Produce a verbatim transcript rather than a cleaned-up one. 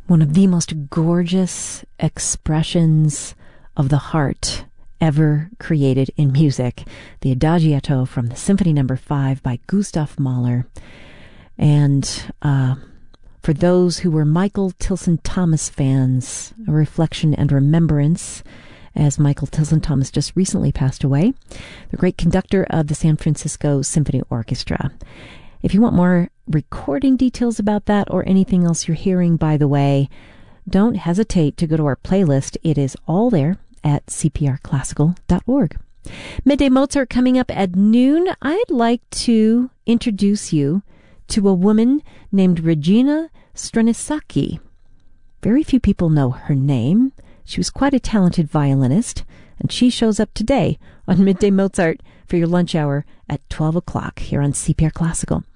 one of the most gorgeous expressions of the heart ever created in music, the Adagietto from the Symphony Number Five by Gustav Mahler. And uh, for those who were Michael Tilson Thomas fans, a reflection and remembrance, as Michael Tilson Thomas just recently passed away, the great conductor of the San Francisco Symphony Orchestra. If you want more recording details about that or anything else you're hearing, by the way, don't hesitate to go to our playlist. It is all there at c p r classical dot org. Midday Mozart coming up at noon. I'd like to introduce you to a woman named Regina Strenisacki. Very few people know her name. She was quite a talented violinist, and she shows up today on Midday Mozart for your lunch hour at twelve o'clock here on C P R Classical.